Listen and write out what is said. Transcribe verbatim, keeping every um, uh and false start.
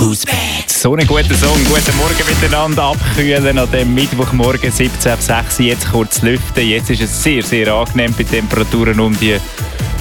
So einen guten Song. Guten Morgen miteinander, abkühlen an dem Mittwochmorgen siebzehn Uhr sechs. Jetzt kurz lüften. Jetzt ist es sehr, sehr angenehm bei Temperaturen um die